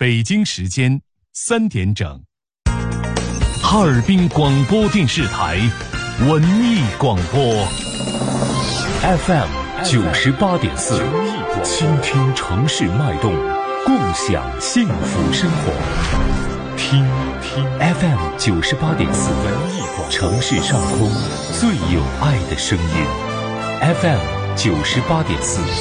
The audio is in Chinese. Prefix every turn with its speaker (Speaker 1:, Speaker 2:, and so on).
Speaker 1: 北京时间3点整，哈尔滨广播电视台文艺广播 FM 98.4，倾听城市脉动，共享幸福生活。听 FM 98.4，城市上空最有爱的声音。FM 98.4。